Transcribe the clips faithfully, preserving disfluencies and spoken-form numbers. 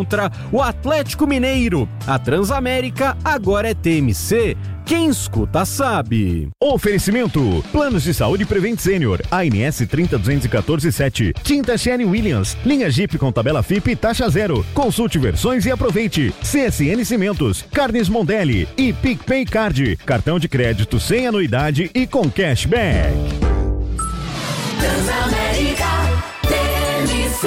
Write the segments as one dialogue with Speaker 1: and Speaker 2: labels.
Speaker 1: contra o Atlético Mineiro. A Transamérica agora é T M C. Quem escuta sabe.
Speaker 2: Oferecimento: Planos de Saúde Prevent Senior, A N S trinta duzentos e quatorze sete, Tinta Sherwin Williams, linha Jeep com tabela F I P e taxa zero. Consulte versões e aproveite. C S N Cimentos, Carnes Mondelli e PicPay Card, cartão de crédito sem anuidade e com cashback.
Speaker 3: Transamérica T M C.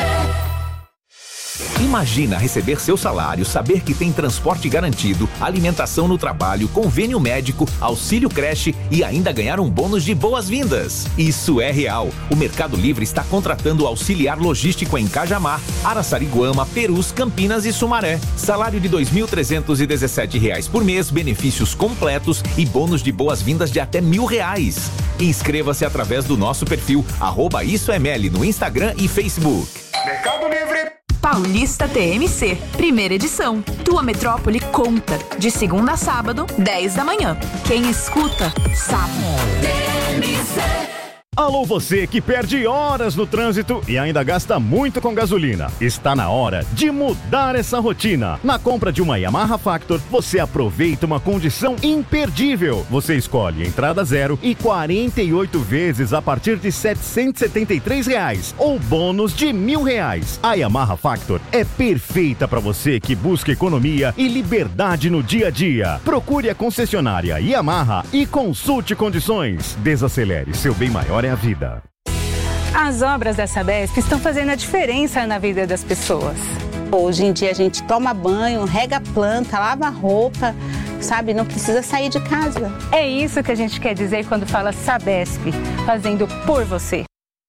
Speaker 4: Imagina receber seu salário, saber que tem transporte garantido, alimentação no trabalho, convênio médico, auxílio creche e ainda ganhar um bônus de boas-vindas. Isso é real. O Mercado Livre está contratando auxiliar logístico em Cajamar, Araçariguama, Perus, Campinas e Sumaré. Salário de dois mil trezentos e dezessete reais por mês, benefícios completos e bônus de boas-vindas de até mil reais. Inscreva-se através do nosso perfil arroba Isso é Meli no Instagram e Facebook.
Speaker 5: Mercado Livre.
Speaker 6: Paulista T M C, primeira edição. Tua metrópole conta. De segunda a sábado, dez da manhã. Quem escuta, sabe.
Speaker 3: T M C.
Speaker 2: Alô, você que perde horas no trânsito e ainda gasta muito com gasolina. Está na hora de mudar essa rotina. Na compra de uma Yamaha Factor, você aproveita uma condição imperdível. Você escolhe entrada zero e quarenta e oito vezes a partir de setecentos e setenta e três reais ou bônus de mil reais. A Yamaha Factor é perfeita para você que busca economia e liberdade no dia a dia. Procure a concessionária Yamaha e consulte condições. Desacelere, seu bem maior é a vida.
Speaker 7: As obras da Sabesp estão fazendo a diferença na vida das pessoas.
Speaker 8: Hoje em dia a gente toma banho, rega planta, lava roupa, sabe? Não precisa sair de casa.
Speaker 7: É isso que a gente quer dizer quando fala Sabesp, fazendo por você.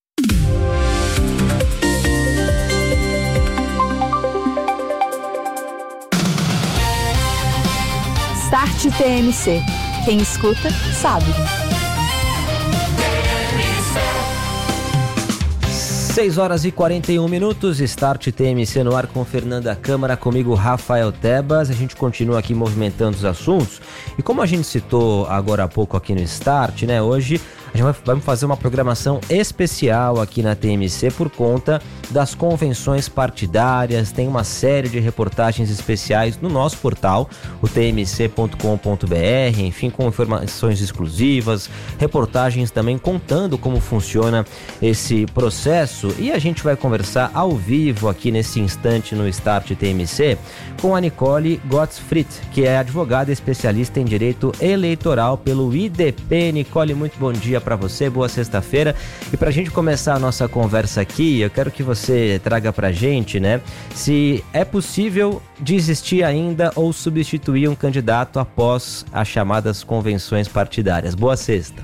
Speaker 6: Start T M C. Quem escuta, sabe.
Speaker 9: seis horas e quarenta e um minutos, Start T M C no ar com Fernanda Câmara, comigo Rafael Tebas. A gente continua aqui movimentando os assuntos e como a gente citou agora há pouco aqui no Start, né, hoje a gente vai, vamos fazer uma programação especial aqui na T M C por conta das convenções partidárias. Tem uma série de reportagens especiais no nosso portal, o t m c ponto com ponto b r, enfim, com informações exclusivas, reportagens também contando como funciona esse processo. E a gente vai conversar ao vivo aqui nesse instante no Start T M C com a Nicole Gottfried, que é advogada especialista em direito eleitoral pelo I D P. Nicole, muito bom dia para você, boa sexta-feira. E para a gente começar a nossa conversa aqui, eu quero que você traga para a gente, né, se é possível desistir ainda ou substituir um candidato após as chamadas convenções partidárias. Boa sexta.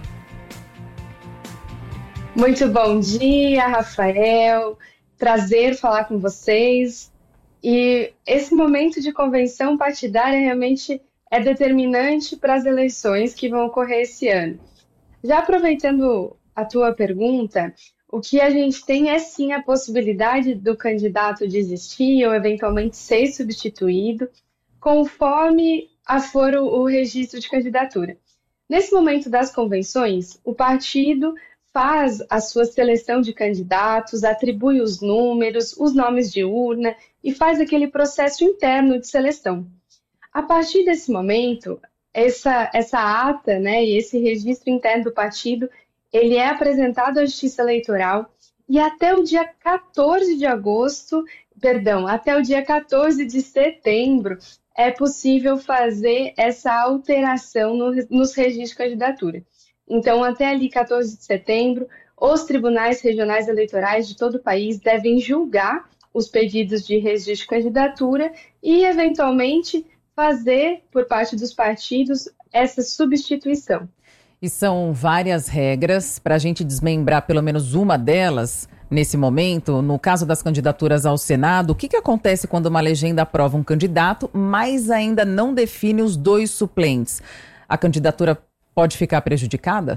Speaker 10: Muito bom dia, Rafael. Prazer falar com vocês. E esse momento de convenção partidária realmente é determinante para as eleições que vão ocorrer esse ano. Já aproveitando a tua pergunta, o que a gente tem é sim a possibilidade do candidato desistir ou eventualmente ser substituído, conforme for o registro de candidatura. Nesse momento das convenções, o partido faz a sua seleção de candidatos, atribui os números, os nomes de urna e faz aquele processo interno de seleção. A partir desse momento, essa, essa ata, né, e esse registro interno do partido, ele é apresentado à Justiça Eleitoral e até o dia quatorze de agosto, perdão, até o dia quatorze de setembro, é possível fazer essa alteração no, nos registros de candidatura. Então, até ali, quatorze de setembro, os tribunais regionais eleitorais de todo o país devem julgar os pedidos de registro de candidatura e, eventualmente, fazer, por parte dos partidos, essa substituição.
Speaker 11: E são várias regras. Para a gente desmembrar pelo menos uma delas, nesse momento, no caso das candidaturas ao Senado, o que, que acontece quando uma legenda aprova um candidato, mas ainda não define os dois suplentes? A candidatura pode ficar prejudicada?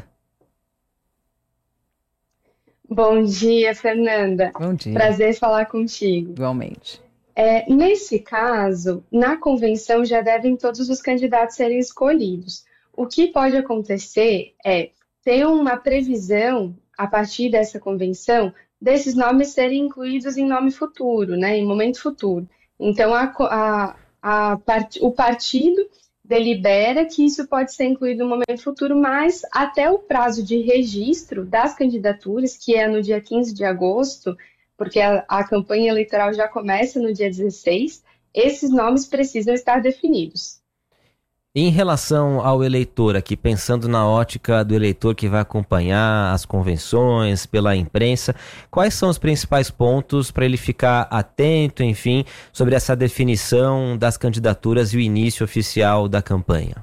Speaker 10: Bom dia, Fernanda.
Speaker 11: Bom dia.
Speaker 10: Prazer falar contigo.
Speaker 11: Igualmente.
Speaker 10: É, nesse caso, na convenção já devem todos os candidatos serem escolhidos. O que pode acontecer é ter uma previsão, a partir dessa convenção, desses nomes serem incluídos em nome futuro, né, em momento futuro. Então, a, a, a part, o partido delibera que isso pode ser incluído no momento futuro, mas até o prazo de registro das candidaturas, que é no dia quinze de agosto, porque a, a campanha eleitoral já começa no dia dezesseis, esses nomes precisam estar definidos.
Speaker 9: Em relação ao eleitor aqui, pensando na ótica do eleitor que vai acompanhar as convenções pela imprensa, quais são os principais pontos para ele ficar atento, enfim, sobre essa definição das candidaturas e o início oficial da campanha?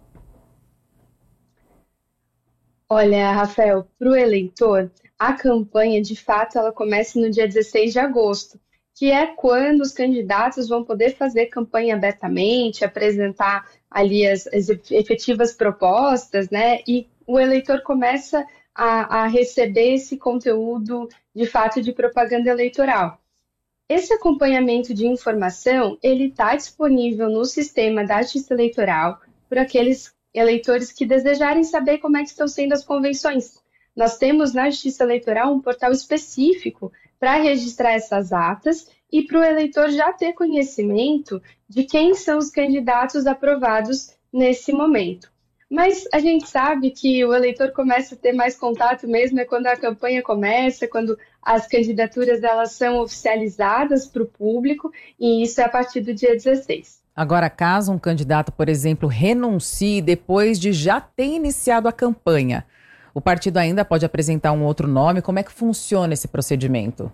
Speaker 10: Olha, Rafael, para o eleitor, a campanha, de fato, ela começa no dia dezesseis de agosto, que é quando os candidatos vão poder fazer campanha abertamente, apresentar ali as, as efetivas propostas, né? E o eleitor começa a, a receber esse conteúdo, de fato, de propaganda eleitoral. Esse acompanhamento de informação, ele está disponível no sistema da Justiça Eleitoral para aqueles eleitores que desejarem saber como é que estão sendo as convenções. Nós temos na Justiça Eleitoral um portal específico para registrar essas atas e para o eleitor já ter conhecimento de quem são os candidatos aprovados nesse momento. Mas a gente sabe que o eleitor começa a ter mais contato mesmo é quando a campanha começa, quando as candidaturas elas são oficializadas para o público, e isso é a partir do dia dezesseis.
Speaker 11: Agora, caso um candidato, por exemplo, renuncie depois de já ter iniciado a campanha, o partido ainda pode apresentar um outro nome? Como é que funciona esse procedimento?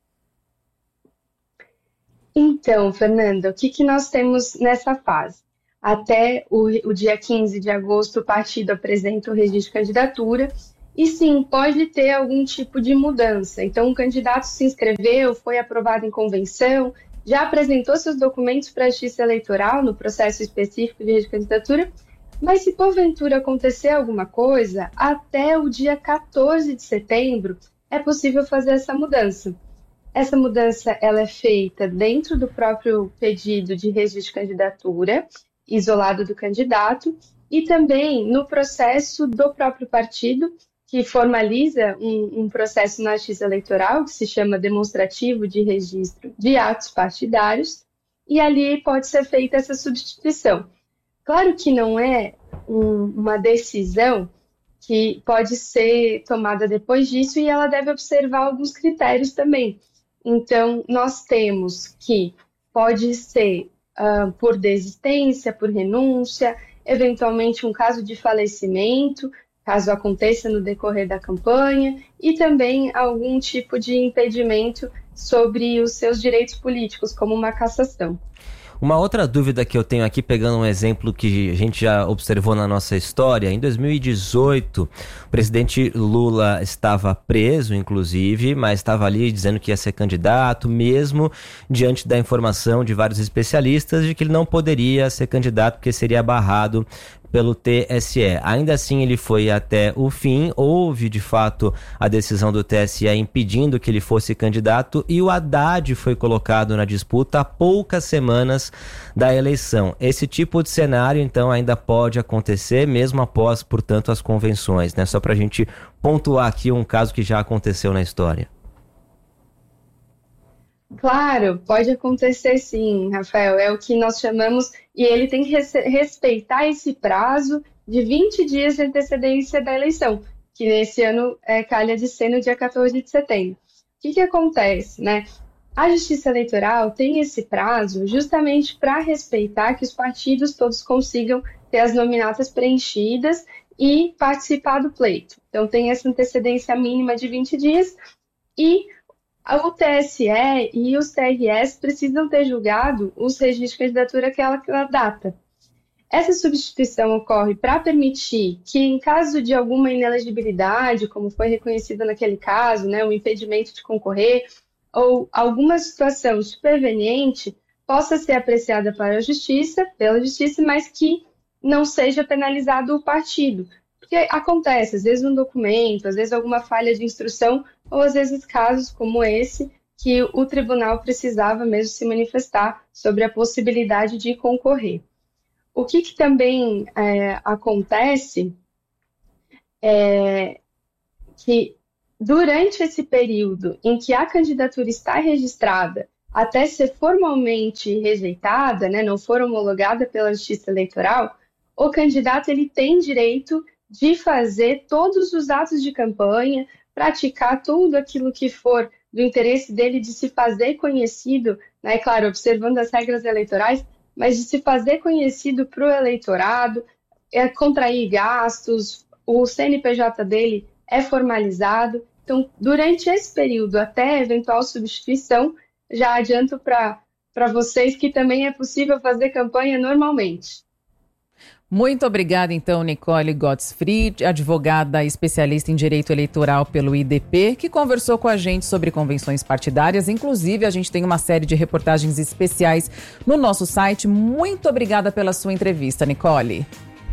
Speaker 10: Então, Fernanda, o que, que nós temos nessa fase? Até o, o dia quinze de agosto, o partido apresenta o registro de candidatura e, sim, pode ter algum tipo de mudança. Então, o candidato se inscreveu, foi aprovado em convenção, já apresentou seus documentos para a Justiça Eleitoral no processo específico de registro de candidatura, mas se porventura acontecer alguma coisa, até o dia quatorze de setembro é possível fazer essa mudança. Essa mudança ela é feita dentro do próprio pedido de registro de candidatura, isolado do candidato, e também no processo do próprio partido, que formaliza um, um processo na Justiça Eleitoral, que se chama demonstrativo de registro de atos partidários, e ali pode ser feita essa substituição. Claro que não é um, uma decisão que pode ser tomada depois disso e ela deve observar alguns critérios também. Então, nós temos que pode ser uh, por desistência, por renúncia, eventualmente um caso de falecimento, caso aconteça no decorrer da campanha, e também algum tipo de impedimento sobre os seus direitos políticos, como uma cassação.
Speaker 9: Uma outra dúvida que eu tenho aqui, pegando um exemplo que a gente já observou na nossa história, em dois mil e dezoito, o presidente Lula estava preso, inclusive, mas estava ali dizendo que ia ser candidato, mesmo diante da informação de vários especialistas de que ele não poderia ser candidato porque seria barrado pelo T S E. Ainda assim, ele foi até o fim, houve de fato a decisão do T S E impedindo que ele fosse candidato e o Haddad foi colocado na disputa há poucas semanas da eleição. Esse tipo de cenário, então, ainda pode acontecer, mesmo após, portanto, as convenções, né? Só para a gente pontuar aqui um caso que já aconteceu na história.
Speaker 10: Claro, pode acontecer sim, Rafael, é o que nós chamamos, e ele tem que res- respeitar esse prazo de vinte dias de antecedência da eleição, que nesse ano é, calha de ser no dia quatorze de setembro. O que, que acontece, né? A Justiça Eleitoral tem esse prazo justamente para respeitar que os partidos todos consigam ter as nominatas preenchidas e participar do pleito. Então tem essa antecedência mínima de vinte dias e o T S E e os T R S precisam ter julgado os registros de candidatura àquela data. Essa substituição ocorre para permitir que, em caso de alguma inelegibilidade, como foi reconhecido naquele caso, né, um impedimento de concorrer, ou alguma situação superveniente, possa ser apreciada para a justiça, pela justiça, mas que não seja penalizado o partido. Porque acontece, às vezes um documento, às vezes alguma falha de instrução, ou às vezes casos como esse, que o tribunal precisava mesmo se manifestar sobre a possibilidade de concorrer. O que, que também é, acontece é que durante esse período em que a candidatura está registrada até ser formalmente rejeitada, né, não for homologada pela Justiça Eleitoral, o candidato ele tem direito de fazer todos os atos de campanha, praticar tudo aquilo que for do interesse dele de se fazer conhecido, né, claro, observando as regras eleitorais, mas de se fazer conhecido para o eleitorado, é, contrair gastos, o C N P J dele é formalizado. Então, durante esse período, até eventual substituição, já adianto para para vocês que também é possível fazer campanha normalmente.
Speaker 11: Muito obrigada, então, Nicole Gottfried, advogada especialista em direito eleitoral pelo I D P, que conversou com a gente sobre convenções partidárias. Inclusive, a gente tem uma série de reportagens especiais no nosso site. Muito obrigada pela sua entrevista, Nicole.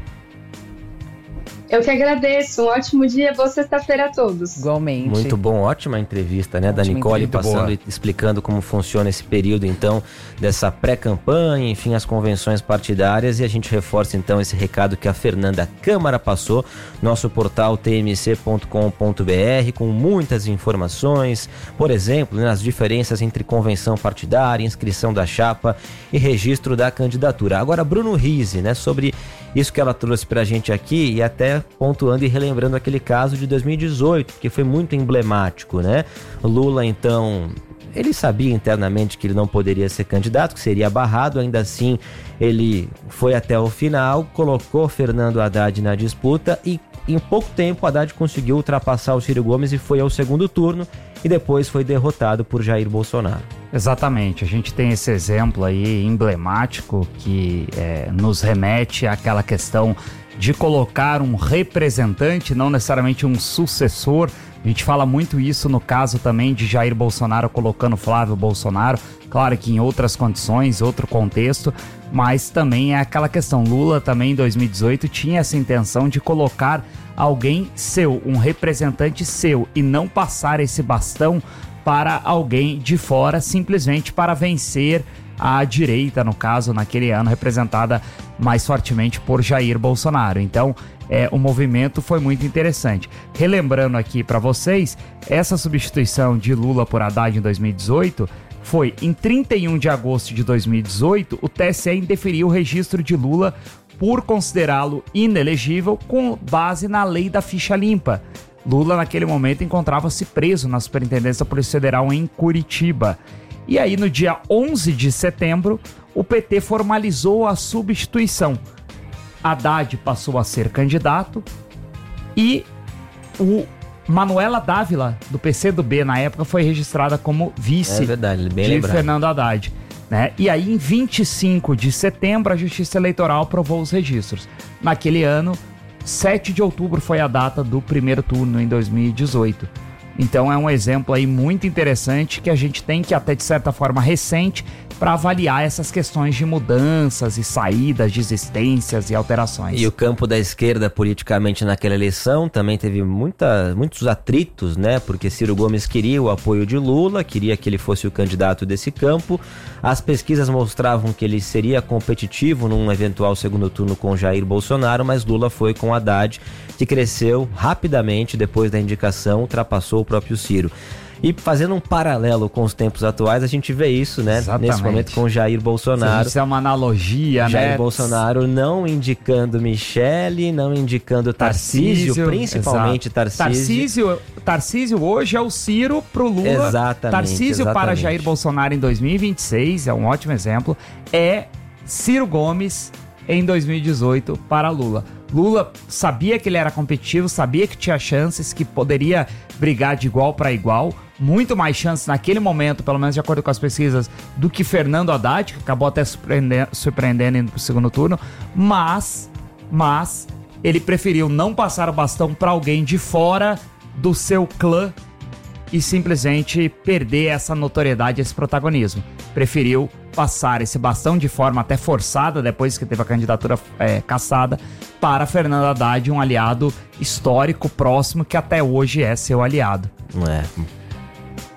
Speaker 10: Eu que agradeço. Um ótimo dia, boa sexta-feira a todos.
Speaker 11: Igualmente.
Speaker 9: Muito bom, ótima entrevista, né, da Nicole, passando e explicando como funciona esse período, então, dessa pré-campanha, enfim, as convenções partidárias. E a gente reforça, então, esse recado que a Fernanda Câmara passou, nosso portal t m c ponto com ponto b r, com muitas informações, por exemplo, né, as diferenças entre convenção partidária, inscrição da chapa e registro da candidatura. Agora, Bruno Rizzi, né, sobre isso que ela trouxe pra gente aqui, e até pontuando e relembrando aquele caso de dois mil e dezoito, que foi muito emblemático, né? Lula, então, ele sabia internamente que ele não poderia ser candidato, que seria barrado, ainda assim ele foi até o final, colocou Fernando Haddad na disputa e em pouco tempo Haddad conseguiu ultrapassar o Ciro Gomes e foi ao segundo turno e depois foi derrotado por Jair Bolsonaro.
Speaker 5: Exatamente, a gente tem esse exemplo aí emblemático que é, nos remete àquela questão de colocar um representante, não necessariamente um sucessor. A gente fala muito isso no caso também de Jair Bolsonaro colocando Flávio Bolsonaro, claro que em outras condições, outro contexto, mas também é aquela questão, Lula também em dois mil e dezoito tinha essa intenção de colocar alguém seu, um representante seu, e não passar esse bastão para alguém de fora, simplesmente para vencer a direita, no caso, naquele ano, representada mais fortemente por Jair Bolsonaro. Então, é, o movimento foi muito interessante. Relembrando aqui para vocês, essa substituição de Lula por Haddad em dois mil e dezoito foi em trinta e um de agosto de dois mil e dezoito, o T S E indeferiu o registro de Lula por considerá-lo inelegível com base na lei da ficha limpa. Lula, naquele momento, encontrava-se preso na Superintendência da Polícia Federal em Curitiba. E aí, no dia onze de setembro, o P T formalizou a substituição. Haddad passou a ser candidato e o Manuela Dávila, do P C do B, na época, foi registrada como vice
Speaker 9: é verdade, bem
Speaker 5: de
Speaker 9: lembrado.
Speaker 5: Fernando Haddad. Né? E aí, em vinte e cinco de setembro, a Justiça Eleitoral aprovou os registros. Naquele ano, sete de outubro foi a data do primeiro turno em dois mil e dezoito. Então é um exemplo aí muito interessante que a gente tem, que até de certa forma recente, para avaliar essas questões de mudanças e saídas, desistências e alterações.
Speaker 9: E o campo da esquerda politicamente naquela eleição também teve muita, muitos atritos, né? Porque Ciro Gomes queria o apoio de Lula, queria que ele fosse o candidato desse campo. As pesquisas mostravam que ele seria competitivo num eventual segundo turno com Jair Bolsonaro, mas Lula foi com Haddad, que cresceu rapidamente depois da indicação, ultrapassou o próprio Ciro. E fazendo um paralelo com os tempos atuais, a gente vê isso, né?
Speaker 5: Exatamente.
Speaker 9: Nesse momento com Jair Bolsonaro.
Speaker 5: Isso é uma analogia,
Speaker 9: Jair
Speaker 5: né?
Speaker 9: Jair Bolsonaro não indicando Michele, não indicando Tarcísio, Tarcísio principalmente exato. Tarcísio.
Speaker 5: Tarcísio. Tarcísio hoje é o Ciro pro Lula.
Speaker 9: Exatamente.
Speaker 5: Tarcísio
Speaker 9: exatamente.
Speaker 5: para Jair Bolsonaro em dois mil e vinte e seis, é um ótimo exemplo. É Ciro Gomes em dois mil e dezoito para Lula. Lula sabia que ele era competitivo, sabia que tinha chances, que poderia brigar de igual para igual, muito mais chances naquele momento, pelo menos de acordo com as pesquisas, do que Fernando Haddad, que acabou até surpreendendo, surpreendendo indo pro segundo turno, mas, mas ele preferiu não passar o bastão para alguém de fora do seu clã e simplesmente perder essa notoriedade, esse protagonismo. Preferiu passar esse bastão de forma até forçada, depois que teve a candidatura é, cassada, para Fernando Haddad, um aliado histórico próximo que até hoje é seu aliado.
Speaker 9: É.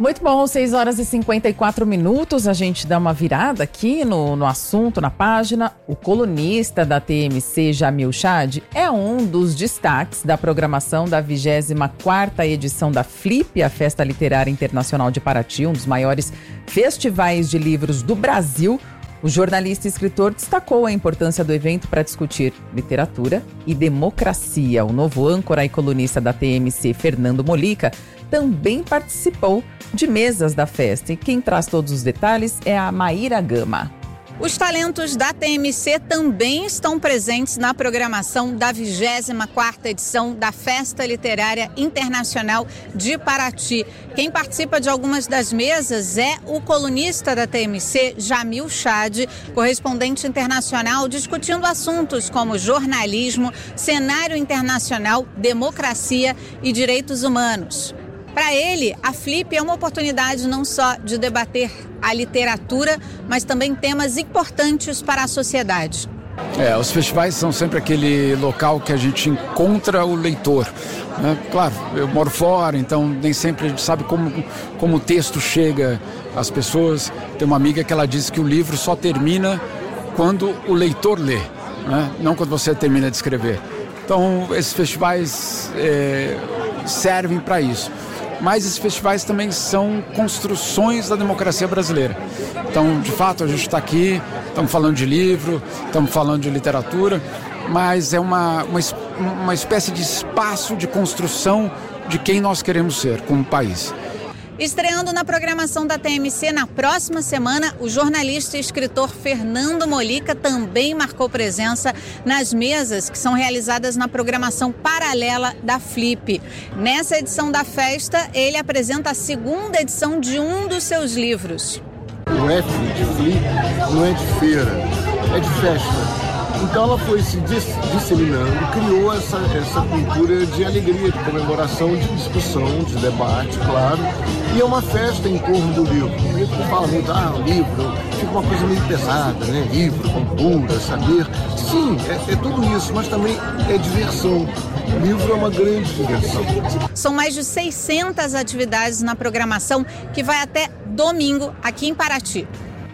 Speaker 11: Muito bom, seis horas e cinquenta e quatro minutos, a gente dá uma virada aqui no, no assunto, na página. O colunista da T M C, Jamil Chad, é um dos destaques da programação da vigésima quarta edição da Flip, a Festa Literária Internacional de Paraty, um dos maiores festivais de livros do Brasil. O jornalista e escritor destacou a importância do evento para discutir literatura e democracia. O novo âncora e colunista da T M C, Fernando Molica, também participou de mesas da festa. E quem traz todos os detalhes é a Maíra Gama.
Speaker 12: Os talentos da T M C também estão presentes na programação da vigésima quarta edição da Festa Literária Internacional de Paraty. Quem participa de algumas das mesas é o colunista da T M C, Jamil Chad, correspondente internacional, discutindo assuntos como jornalismo, cenário internacional, democracia e direitos humanos. Para ele, a Flip é uma oportunidade não só de debater a literatura, mas também temas importantes para a sociedade.
Speaker 13: É, os festivais são sempre aquele local que a gente encontra o leitor, né? Claro, eu moro fora, então nem sempre a gente sabe como, como o texto chega às pessoas. Tem uma amiga que ela diz que o livro só termina quando o leitor lê, né? Não quando você termina de escrever. Então, esses festivais é, servem para isso. Mas esses festivais também são construções da democracia brasileira. Então, de fato, a gente está aqui, estamos falando de livro, estamos falando de literatura, mas é uma, uma, uma espécie de espaço de construção de quem nós queremos ser como país.
Speaker 12: Estreando na programação da T M C na próxima semana, o jornalista e escritor Fernando Molica também marcou presença nas mesas que são realizadas na programação paralela da Flip. Nessa edição da festa, ele apresenta a segunda edição de um dos seus livros.
Speaker 14: Não é de Flip, não é de feira, é de festa. Então ela foi se disseminando, criou essa, essa cultura de alegria, de comemoração, de discussão, de debate, claro. E é uma festa em torno do livro. O livro fala muito, ah, o livro, fica uma coisa meio pesada, né? Livro, cultura, saber. Sim, é, é tudo isso, mas também é diversão. O livro é uma grande diversão.
Speaker 12: São mais de seiscentas atividades na programação que vai até domingo aqui em Paraty.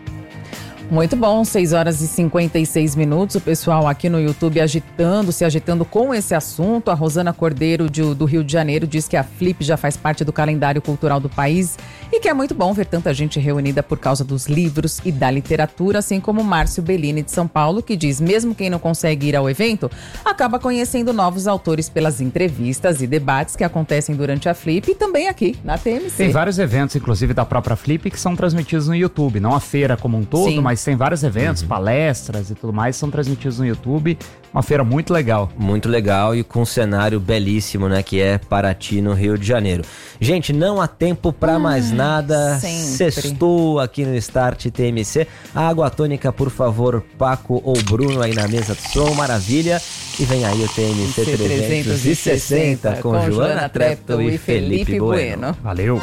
Speaker 11: Muito bom, seis horas e cinquenta e seis minutos, o pessoal aqui no YouTube agitando, se agitando com esse assunto. A Rosana Cordeiro de, do Rio de Janeiro diz que a Flip já faz parte do calendário cultural do país e que é muito bom ver tanta gente reunida por causa dos livros e da literatura, assim como o Márcio Bellini de São Paulo, que diz, mesmo quem não consegue ir ao evento, acaba conhecendo novos autores pelas entrevistas e debates que acontecem durante a Flip e também aqui na T M C.
Speaker 5: Tem vários eventos, inclusive da própria Flip, que são transmitidos no YouTube, não a feira como um todo, Sim. mas tem vários eventos, uhum. palestras e tudo mais, são transmitidos no YouTube. Uma feira muito legal.
Speaker 9: Muito legal e com um cenário belíssimo, né? Que é Paraty, no Rio de Janeiro. Gente, não há tempo pra ah, mais nada. Sempre. Sextou aqui no Start T M C. A água tônica, por favor, Paco ou Bruno aí na mesa de som. Maravilha. E vem aí o T M C trezentos e sessenta com, com Joana Treptow e Felipe, Felipe Bueno. bueno.
Speaker 5: Valeu.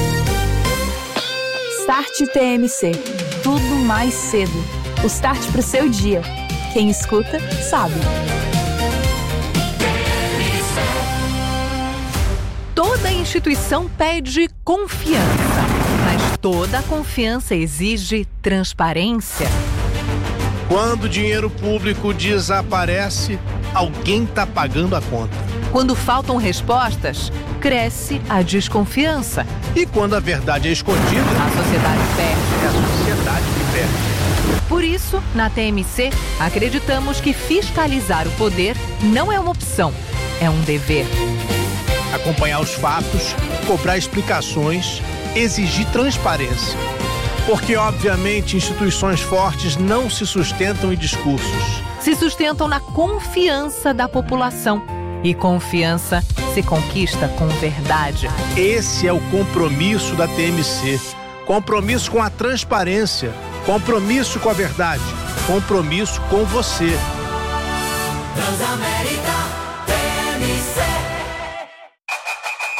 Speaker 6: Start T M C. Tudo mais cedo. O start pro seu dia. Quem escuta, sabe. Toda instituição pede confiança, mas toda confiança exige transparência.
Speaker 15: Quando o dinheiro público desaparece, alguém está pagando a conta.
Speaker 6: Quando faltam respostas, cresce a desconfiança.
Speaker 15: E quando a verdade é escondida,
Speaker 6: a sociedade perde.
Speaker 15: É a sociedade que perde.
Speaker 6: Por isso, na T M C, acreditamos que fiscalizar o poder não é uma opção, é um dever.
Speaker 15: Acompanhar os fatos, cobrar explicações, exigir transparência. Porque, obviamente, instituições fortes não se sustentam em discursos.
Speaker 6: Se sustentam na confiança da população. E confiança se conquista com verdade.
Speaker 15: Esse é o compromisso da T M C. Compromisso com a transparência. Compromisso com a verdade. Compromisso com você.
Speaker 3: Transamérica T M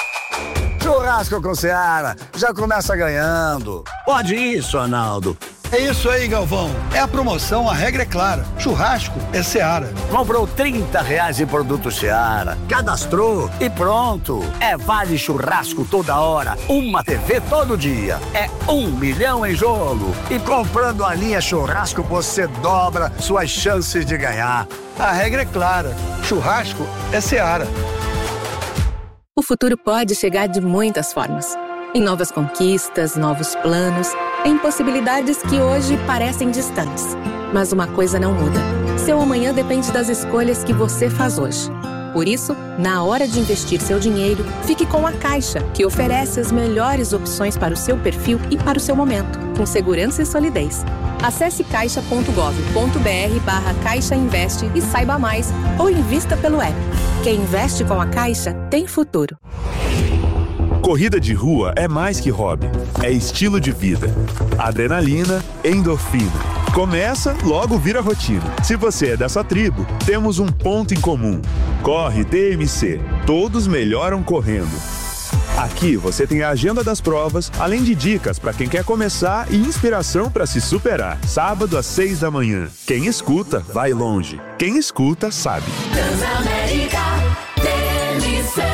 Speaker 3: C.
Speaker 16: Churrasco com Seara já começa ganhando.
Speaker 17: Pode isso, Arnaldo.
Speaker 16: É isso aí, Galvão. É a promoção, a regra é clara. Churrasco é Seara.
Speaker 17: Comprou trinta reais em produto Seara, cadastrou e pronto. É vale churrasco toda hora, uma T V todo dia. É um milhão em jogo. E comprando a linha churrasco, você dobra suas chances de ganhar.
Speaker 16: A regra é clara. Churrasco é Seara.
Speaker 18: O futuro pode chegar de muitas formas. Em novas conquistas, novos planos, em possibilidades que hoje parecem distantes. Mas uma coisa não muda. Seu amanhã depende das escolhas que você faz hoje. Por isso, na hora de investir seu dinheiro, fique com a Caixa, que oferece as melhores opções para o seu perfil e para o seu momento, com segurança e solidez. Acesse caixa ponto gov ponto br barra Caixa Investe e saiba mais, ou invista pelo app. Quem investe com a Caixa tem futuro.
Speaker 19: Corrida de rua é mais que hobby, é estilo de vida. Adrenalina, endorfina. Começa, logo vira rotina. Se você é dessa tribo, temos um ponto em comum. Corre T M C. Todos melhoram correndo. Aqui você tem a agenda das provas, além de dicas para quem quer começar e inspiração para se superar. Sábado às seis da manhã. Quem escuta, vai longe. Quem escuta, sabe.
Speaker 3: Transamérica, T M C.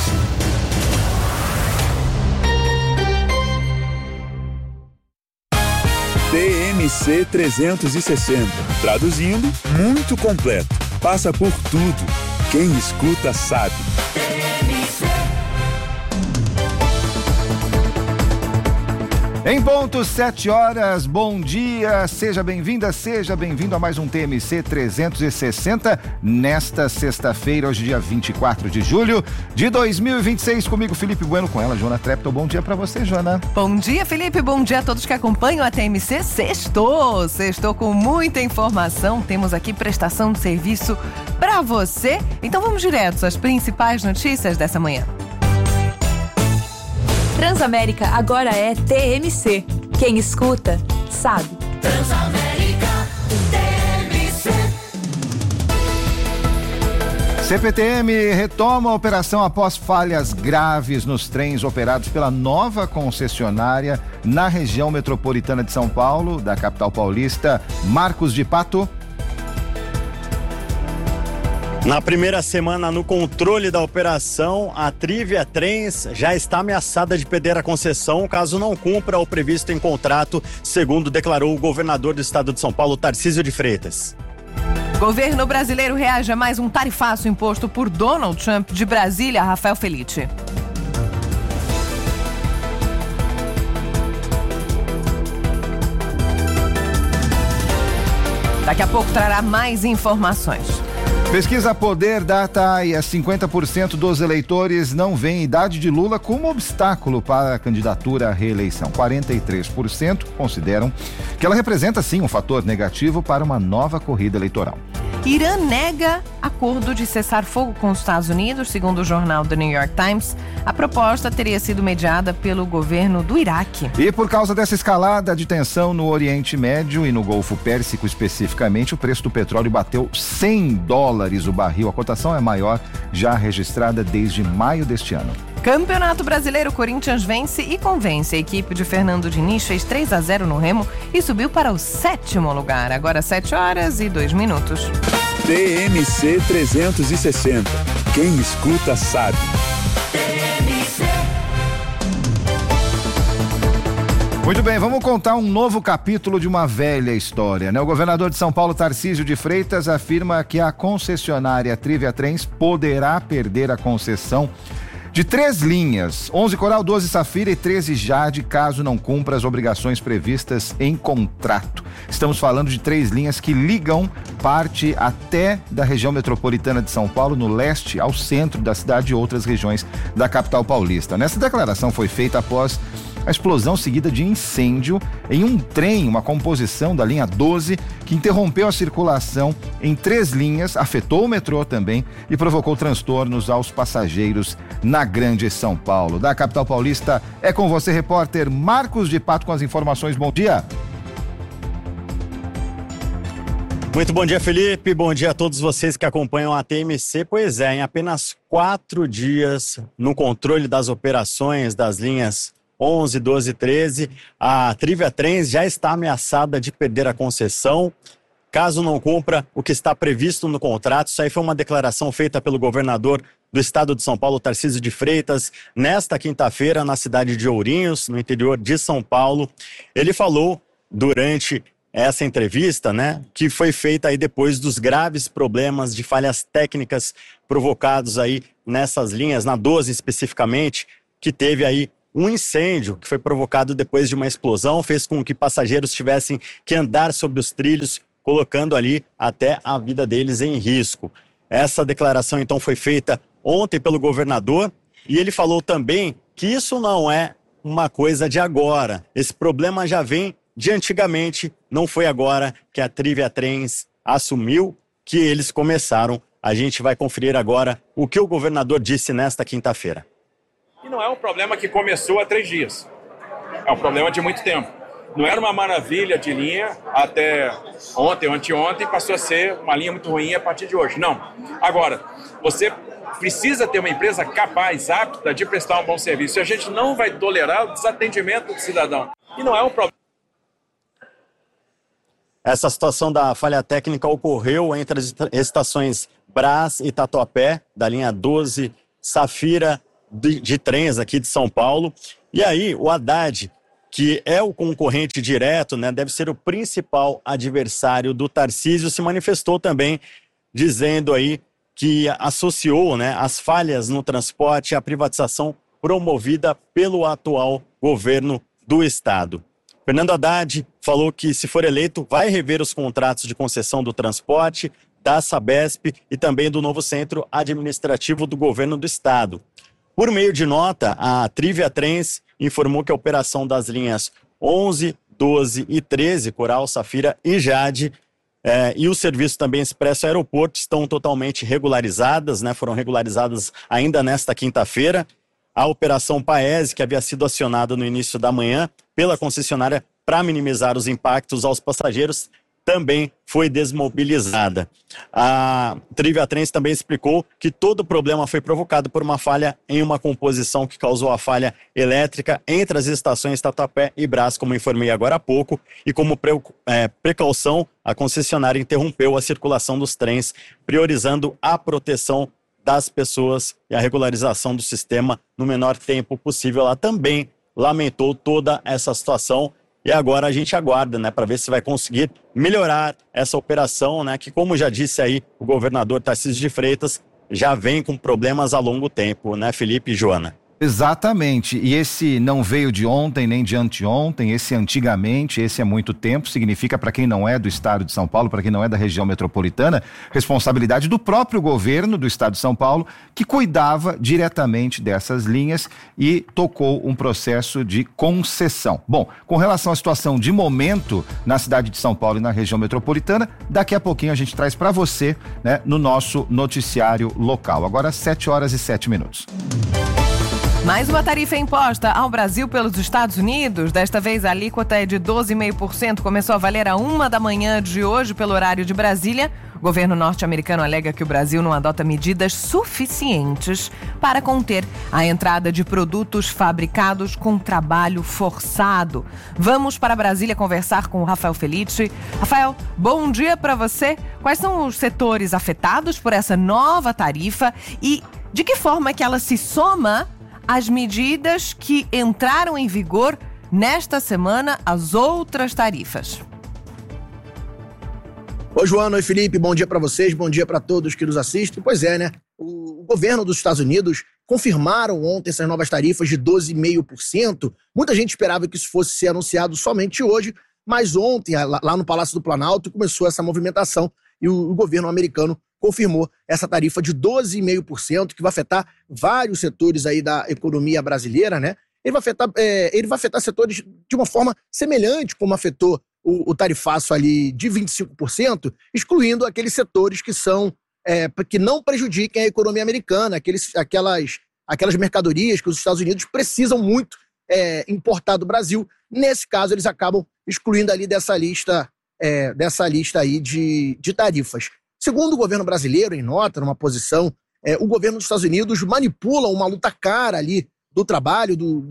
Speaker 19: T M C trezentos e sessenta. Traduzindo, muito completo. Passa por tudo. Quem escuta sabe.
Speaker 20: Em ponto, sete horas, bom dia, seja bem-vinda, seja bem-vindo a mais um T M C trezentos e sessenta, nesta sexta-feira, hoje dia vinte e quatro de julho de dois mil e vinte e seis, comigo Felipe Bueno, com ela, Joana Treptow. Bom dia pra você, Joana.
Speaker 21: Bom dia, Felipe, bom dia a todos que acompanham a T M C. Sextou, sextou com muita informação, temos aqui prestação de serviço pra você, então vamos direto às principais notícias dessa manhã.
Speaker 6: Transamérica agora é T M C. Quem escuta, sabe.
Speaker 3: Transamérica, T M C.
Speaker 20: C P T M retoma a operação após falhas graves nos trens operados pela nova concessionária na região metropolitana de São Paulo, da capital paulista. Marcos de Pato.
Speaker 22: Na primeira semana no controle da operação, a Trivia Trens já está ameaçada de perder a concessão caso não cumpra o previsto em contrato, segundo declarou o governador do estado de São Paulo, Tarcísio de Freitas.
Speaker 21: Governo brasileiro reage a mais um tarifaço imposto por Donald Trump. De Brasília, Rafael Felice. Daqui a pouco trará mais informações.
Speaker 20: Pesquisa Poder data e cinquenta por cento dos eleitores não veem idade de Lula como obstáculo para a candidatura à reeleição. quarenta e três por cento consideram que ela representa, sim, um fator negativo para uma nova corrida eleitoral.
Speaker 21: Irã nega acordo de cessar fogo com os Estados Unidos, segundo o jornal The New York Times. A proposta teria sido mediada pelo governo do Iraque.
Speaker 20: E por causa dessa escalada de tensão no Oriente Médio e no Golfo Pérsico especificamente, o preço do petróleo bateu cem dólares o barril. A cotação é a maior já registrada desde maio deste ano.
Speaker 21: Campeonato Brasileiro, Corinthians vence e convence. A equipe de Fernando Diniz fez três a zero no Remo e subiu para o sétimo lugar. Agora sete horas e dois minutos.
Speaker 19: T M C trezentos e sessenta. Quem escuta sabe.
Speaker 20: Muito bem, vamos contar um novo capítulo de uma velha história, né? O governador de São Paulo, Tarcísio de Freitas, afirma que a concessionária Trivia Trens poderá perder a concessão de três linhas, onze Coral, doze Safira e treze Jade, caso não cumpra as obrigações previstas em contrato. Estamos falando de três linhas que ligam parte até da região metropolitana de São Paulo, no leste, ao centro da cidade e outras regiões da capital paulista. Nessa declaração foi feita após a explosão seguida de incêndio em um trem, uma composição da linha doze, que interrompeu a circulação em três linhas, afetou o metrô também e provocou transtornos aos passageiros na Grande São Paulo. Da capital paulista, é com você, repórter Marcos de Pato, com as informações. Bom dia.
Speaker 22: Muito bom dia, Felipe. Bom dia a todos vocês que acompanham a T M C. Pois é, em apenas quatro dias no controle das operações das linhas onze, doze, treze. A Trivia Trens já está ameaçada de perder a concessão caso não cumpra o que está previsto no contrato. Isso aí foi uma declaração feita pelo governador do estado de São Paulo, Tarcísio de Freitas, nesta quinta-feira, na cidade de Ourinhos, no interior de São Paulo. Ele falou durante essa entrevista, né, que foi feita aí depois dos graves problemas de falhas técnicas provocados aí nessas linhas, na doze especificamente, que teve aí um incêndio que foi provocado depois de uma explosão, fez com que passageiros tivessem que andar sobre os trilhos, colocando ali até a vida deles em risco. Essa declaração, então, foi feita ontem pelo governador e ele falou também que isso não é uma coisa de agora. Esse problema já vem de antigamente, não foi agora que a Trivia Trens assumiu que eles começaram. A gente vai conferir agora o que o governador disse nesta quinta-feira.
Speaker 1: E não é um problema que começou há três dias. É um problema de muito tempo. Não era uma maravilha de linha até ontem ou anteontem, passou a ser uma linha muito ruim a partir de hoje. Não. Agora, você precisa ter uma empresa capaz, apta de prestar um bom serviço. E a gente não vai tolerar o desatendimento do cidadão. E não é um problema.
Speaker 22: Essa situação da falha técnica ocorreu entre as estações Brás e Tatuapé, da linha doze Safira de, de trens aqui de São Paulo. E aí, o Haddad, que é o concorrente direto, né, deve ser o principal adversário do Tarcísio, se manifestou também dizendo aí que associou, né, as falhas no transporte à privatização promovida pelo atual governo do estado. Fernando Haddad falou que, se for eleito, vai rever os contratos de concessão do transporte, da Sabesp e também do novo centro administrativo do governo do estado. Por meio de nota, a Trivia Trens informou que a operação das linhas onze, doze e treze, Coral, Safira e Jade, eh, e o serviço também Expresso Aeroporto estão totalmente regularizadas, né? Foram regularizadas ainda nesta quinta-feira. A operação Paese, que havia sido acionada no início da manhã pela concessionária para minimizar os impactos aos passageiros, também foi desmobilizada. A Trivia Trens também explicou que todo o problema foi provocado por uma falha em uma composição que causou a falha elétrica entre as estações Tatuapé e Brás, como informei agora há pouco, e como pre, é, precaução, a concessionária interrompeu a circulação dos trens, priorizando a proteção das pessoas e a regularização do sistema no menor tempo possível. Ela também lamentou toda essa situação. E agora a gente aguarda, né, para ver se vai conseguir melhorar essa operação, né, que, como já disse aí o governador Tarcísio de Freitas, já vem com problemas a longo tempo, né, Felipe e Joana?
Speaker 20: Exatamente, e esse não veio de ontem nem de anteontem, esse antigamente, esse é muito tempo, significa, para quem não é do estado de São Paulo, para quem não é da região metropolitana, responsabilidade do próprio governo do estado de São Paulo, que cuidava diretamente dessas linhas e tocou um processo de concessão. Bom, com relação à situação de momento na cidade de São Paulo e na região metropolitana, daqui a pouquinho a gente traz para você, né, no nosso noticiário local. Agora sete horas e sete minutos.
Speaker 21: Mais uma tarifa imposta ao Brasil pelos Estados Unidos. Desta vez a alíquota é de doze vírgula cinco por cento. Começou a valer a uma da manhã de hoje pelo horário de Brasília. O governo norte-americano alega que o Brasil não adota medidas suficientes para conter a entrada de produtos fabricados com trabalho forçado. Vamos para Brasília conversar com o Rafael Felice. Rafael, bom dia para você. Quais são os setores afetados por essa nova tarifa e de que forma que ela se soma as medidas que entraram em vigor nesta semana, as outras tarifas?
Speaker 4: Oi, Joana, oi, Felipe, bom dia para vocês, bom dia para todos que nos assistem. Pois é, né? O governo dos Estados Unidos confirmaram ontem essas novas tarifas de doze vírgula cinco por cento. Muita gente esperava que isso fosse ser anunciado somente hoje, mas ontem, lá no Palácio do Planalto, começou essa movimentação e o governo americano confirmou essa tarifa de doze vírgula cinco por cento, que vai afetar vários setores aí da economia brasileira, né? Ele vai afetar, é, ele vai afetar setores de uma forma semelhante como afetou o, o tarifaço ali de vinte e cinco por cento, excluindo aqueles setores que são, é, que não prejudiquem a economia americana, aqueles, aquelas, aquelas mercadorias que os Estados Unidos precisam muito é, importar do Brasil. Nesse caso, eles acabam excluindo ali dessa lista, é, dessa lista aí de, de tarifas. Segundo o governo brasileiro, em nota, numa posição, é, o governo dos Estados Unidos manipula uma luta cara ali do trabalho, do, de,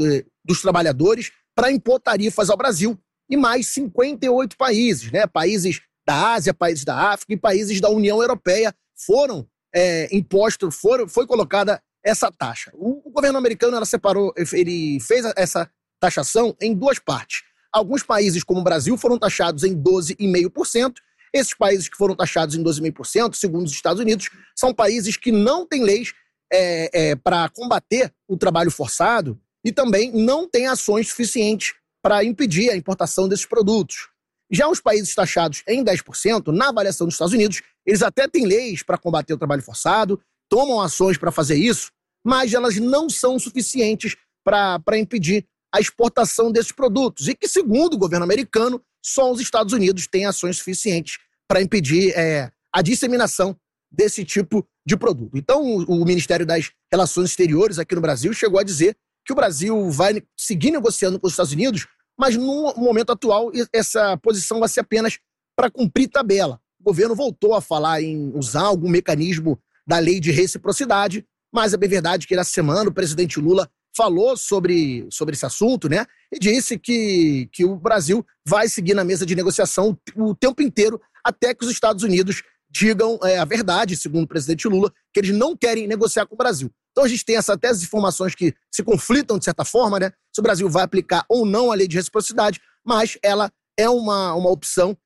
Speaker 4: dos trabalhadores para impor tarifas ao Brasil e mais cinquenta e oito países, né? Países da Ásia, países da África e países da União Europeia foram é, impostos, foram, foi colocada essa taxa. O, o governo americano ela separou, ele fez essa taxação em duas partes. Alguns países, como o Brasil, foram taxados em doze vírgula cinco por cento. Esses países que foram taxados em doze vírgula cinco por cento, segundo os Estados Unidos, são países que não têm leis é, é, para combater o trabalho forçado e também não têm ações suficientes para impedir a importação desses produtos. Já os países taxados em dez por cento, na avaliação dos Estados Unidos, eles até têm leis para combater o trabalho forçado, tomam ações para fazer isso, mas elas não são suficientes para impedir a exportação desses produtos. E que, segundo o governo americano, só os Estados Unidos têm ações suficientes para impedir é, a disseminação desse tipo de produto. Então, o, o Ministério das Relações Exteriores aqui no Brasil chegou a dizer que o Brasil vai seguir negociando com os Estados Unidos, mas no momento atual essa posição vai ser apenas para cumprir tabela. O governo voltou a falar em usar algum mecanismo da lei de reciprocidade, mas é bem verdade que nessa semana o presidente Lula falou sobre, sobre esse assunto, né? E disse que, que o Brasil vai seguir na mesa de negociação o, o tempo inteiro até que os Estados Unidos digam é, a verdade, segundo o presidente Lula, que eles não querem negociar com o Brasil. Então a gente tem essa tese de informações que se conflitam de certa forma, né? Se o Brasil vai aplicar ou não a lei de reciprocidade, mas ela é uma, uma opção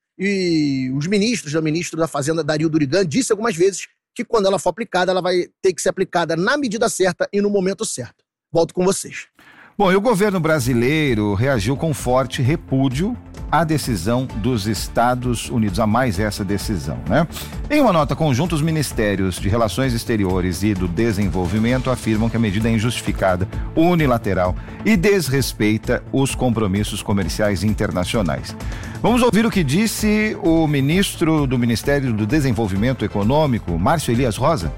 Speaker 4: e os ministros, o ministro da Fazenda, Dario Durigan, disse algumas vezes que quando ela for aplicada, ela vai ter que ser aplicada na medida certa e no momento certo. Volto com vocês.
Speaker 20: Bom, e o governo brasileiro reagiu com forte repúdio à decisão dos Estados Unidos, a mais essa decisão, né? Em uma nota conjunta, os ministérios de Relações Exteriores e do Desenvolvimento afirmam que a medida é injustificada, unilateral e desrespeita os compromissos comerciais internacionais. Vamos ouvir o que disse o ministro do Ministério do Desenvolvimento Econômico, Márcio Elias Rosa.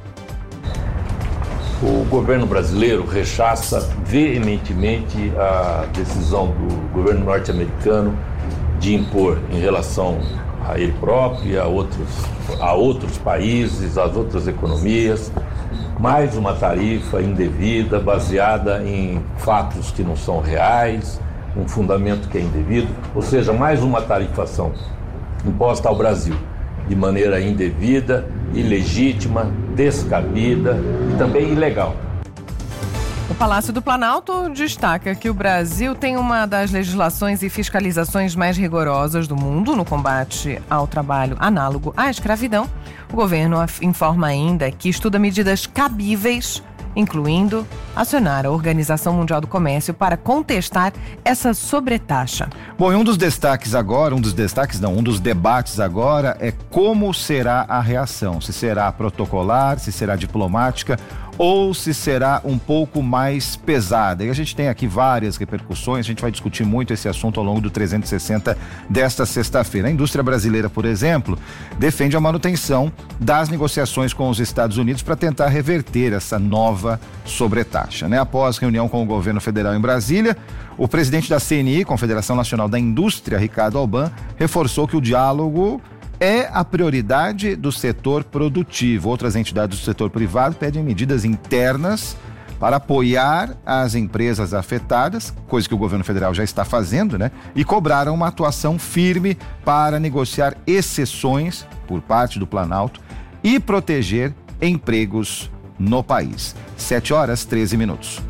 Speaker 2: O governo brasileiro rechaça veementemente a decisão do governo norte-americano de impor em relação a ele próprio e a outros, a outros países, às outras economias, mais uma tarifa indevida, baseada em fatos que não são reais, um fundamento que é indevido, ou seja, mais uma tarifação imposta ao Brasil de maneira indevida, ilegítima, descabida e também ilegal.
Speaker 21: O Palácio do Planalto destaca que o Brasil tem uma das legislações e fiscalizações mais rigorosas do mundo no combate ao trabalho análogo à escravidão. O governo informa ainda que estuda medidas cabíveis, incluindo acionar a Organização Mundial do Comércio para contestar essa sobretaxa.
Speaker 20: Bom, e um dos destaques agora, um dos destaques não, um dos debates agora é como será a reação, se será protocolar, se será diplomática ou se será um pouco mais pesada. E a gente tem aqui várias repercussões, a gente vai discutir muito esse assunto ao longo do trezentos e sessenta desta sexta-feira. A indústria brasileira, por exemplo, defende a manutenção das negociações com os Estados Unidos para tentar reverter essa nova sobretaxa, né? Após reunião com o governo federal em Brasília, o presidente da C N I, Confederação Nacional da Indústria, Ricardo Alban, reforçou que o diálogo é a prioridade do setor produtivo. Outras entidades do setor privado pedem medidas internas para apoiar as empresas afetadas, coisa que o governo federal já está fazendo, né? E cobraram uma atuação firme para negociar exceções por parte do Planalto e proteger empregos no país. sete horas, treze minutos.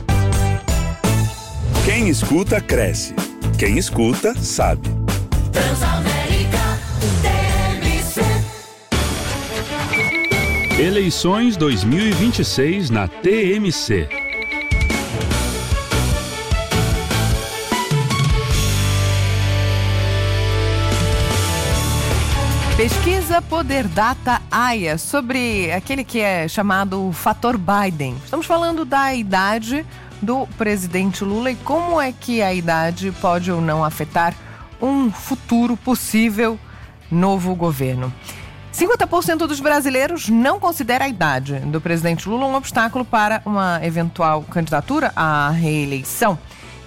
Speaker 19: Quem escuta, cresce. Quem escuta, sabe.
Speaker 8: Eleições dois mil e vinte e seis na T M C.
Speaker 21: Pesquisa Poder Data A I A sobre aquele que é chamado fator Biden. Estamos falando da idade do presidente Lula e como é que a idade pode ou não afetar um futuro possível novo governo. cinquenta por cento dos brasileiros não considera a idade do presidente Lula um obstáculo para uma eventual candidatura à reeleição.